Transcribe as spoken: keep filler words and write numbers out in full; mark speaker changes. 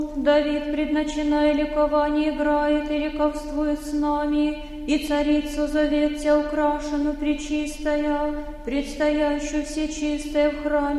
Speaker 1: Давид, предначиная ликование, играет и ликовствует с нами, и царицу завет тебя украшену пречистая, предстоящую всечистая в храме